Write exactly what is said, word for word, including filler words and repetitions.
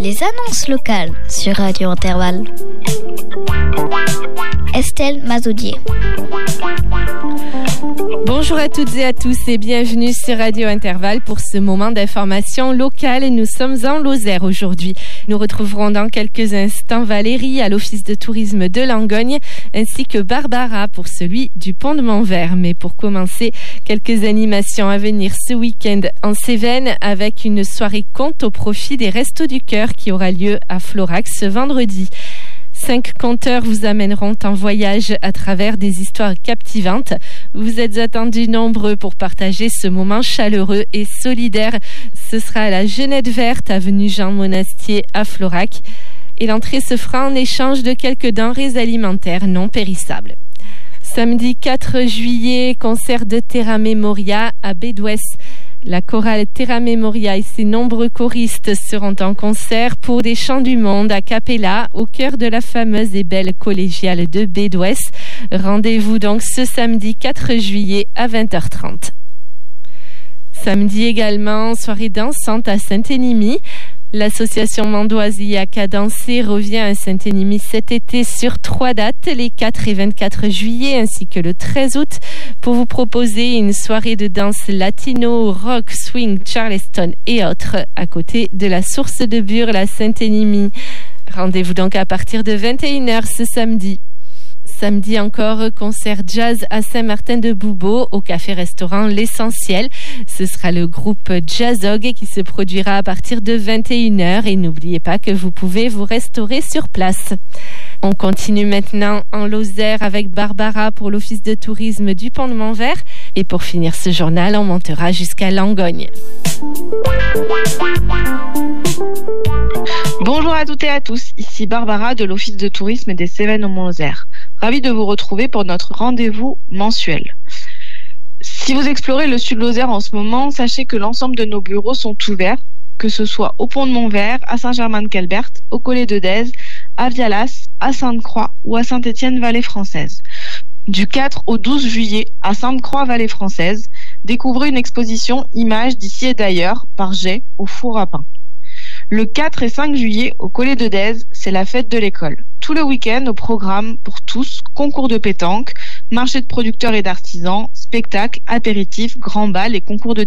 Les annonces locales sur Radio Intervalle. Estelle Mazoudier. Bonjour à toutes et à tous et bienvenue sur Radio Intervalle pour ce moment d'information locale. Nous sommes en Lozère aujourd'hui. Nous retrouverons dans quelques instants Valérie à l'Office de tourisme de Langogne ainsi que Barbara pour celui du Pont de Montvert. Mais pour commencer, quelques animations à venir ce week-end en Cévennes avec une soirée conte au profit des Restos du Cœur qui aura lieu à Florac ce vendredi. Cinq conteurs vous amèneront en voyage à travers des histoires captivantes. Vous êtes attendus nombreux pour partager ce moment chaleureux et solidaire. Ce sera à la Genette Verte, avenue Jean Monastier à Florac. Et l'entrée se fera en échange de quelques denrées alimentaires non périssables. Samedi quatre juillet, concert de Terra Memoria à Bédouès. La chorale Terra Memoria et ses nombreux choristes seront en concert pour des chants du monde a cappella au cœur de la fameuse et belle collégiale de Bédouès. Rendez-vous donc ce samedi quatre juillet à vingt heures trente. Samedi également, soirée dansante à Saint-Énimie. L'association Mandoise Y A qu'à danser revient à Saint-Énimie cet été sur trois dates, les quatre et vingt-quatre juillet ainsi que le treize août, pour vous proposer une soirée de danse latino, rock, swing, charleston et autres à côté de la source de Burle à Saint-Énimie. Rendez-vous donc à partir de vingt et une heures ce samedi. Samedi encore, concert jazz à Saint-Martin-de-Boubeau au café-restaurant L'Essentiel. Ce sera le groupe Jazzog qui se produira à partir de vingt et une heures et n'oubliez pas que vous pouvez vous restaurer sur place. On continue maintenant en Lozère avec Barbara pour l'Office de tourisme du Pont de Montvert et pour finir ce journal, on montera jusqu'à Langogne. Bonjour à toutes et à tous, ici Barbara de l'Office de tourisme des Cévennes au Mont-Lozère. Ravie de vous retrouver pour notre rendez-vous mensuel. Si vous explorez le Sud-Lozère en ce moment, sachez que l'ensemble de nos bureaux sont ouverts, que ce soit au Pont de Montvert, à Saint-Germain-de-Calbert, au Collet de Dèze, à Vialas, à Sainte-Croix ou à Saint-Étienne-Vallée-Française. Du quatre au douze juillet à Sainte-Croix-Vallée-Française, découvrez une exposition Images d'ici et d'ailleurs par Jay au four à pain. Le quatre et cinq juillet au Collet de Dèze, c'est la fête de l'école. Tout le week-end au programme pour tous, concours de pétanque, marché de producteurs et d'artisans, spectacles, apéritifs, grands bals et concours de